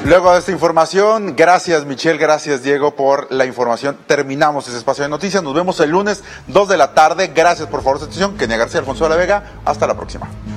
Luego de esta información, gracias Michelle, gracias Diego por la información. Terminamos ese espacio de noticias. Nos vemos el lunes, 2 de la tarde. Gracias por favor su atención. Kenia García, Alfonso de la Vega. Hasta la próxima.